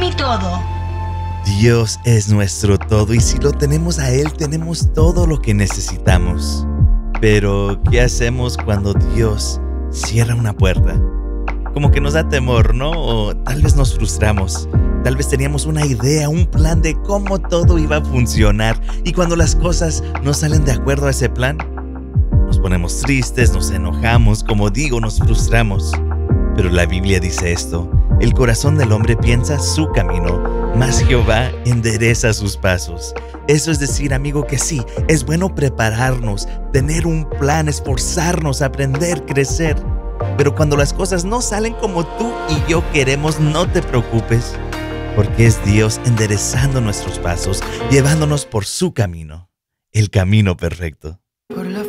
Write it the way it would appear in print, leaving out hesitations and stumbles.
mi todo. Dios es nuestro todo y si lo tenemos a Él, tenemos todo lo que necesitamos. Pero, ¿qué hacemos cuando Dios cierra una puerta? Como que nos da temor, ¿no? O tal vez nos frustramos. Tal vez teníamos una idea, un plan de cómo todo iba a funcionar. Y cuando las cosas no salen de acuerdo a ese plan, nos ponemos tristes, nos enojamos, como digo, nos frustramos. Pero la Biblia dice esto: el corazón del hombre piensa su camino, mas Jehová endereza sus pasos. Eso es decir, amigo, que sí, es bueno prepararnos, tener un plan, esforzarnos, aprender, crecer. Pero cuando las cosas no salen como tú y yo queremos, no te preocupes, porque es Dios enderezando nuestros pasos, llevándonos por su camino, el camino perfecto. Por la